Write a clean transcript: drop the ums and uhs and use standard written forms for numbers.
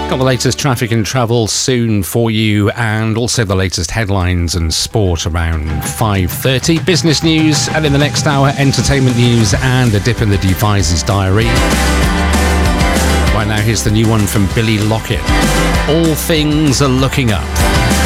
Got the latest traffic and travel soon for you, and also the latest headlines and sport around 5:30. Business news, and in the next hour, entertainment news and a dip in the Devices diary. Right now, here's the new one from Billy Lockett. All things are looking up.